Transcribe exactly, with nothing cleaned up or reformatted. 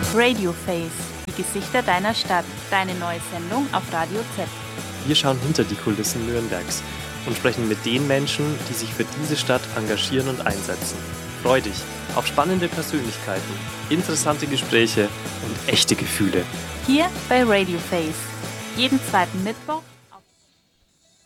Radio Face, die Gesichter deiner Stadt, deine neue Sendung auf Radio Z. Wir schauen hinter die Kulissen Nürnbergs und sprechen mit den Menschen, die sich für diese Stadt engagieren und einsetzen. Freu dich auf spannende Persönlichkeiten, interessante Gespräche und echte Gefühle. Hier bei Radio Face. Jeden zweiten Mittwoch